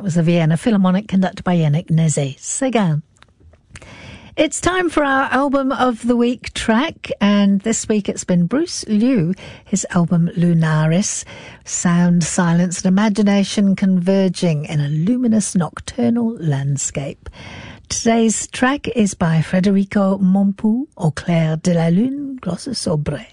that was the Vienna Philharmonic conducted by Yannick Nézet-Séguin. It's time for our Album of the Week track, and this week it's been Bruce Liu, his album Lunaris, sound, silence and imagination converging in a luminous nocturnal landscape. Today's track is by Federico Mompou, Au clair de la lune, gloss sobre.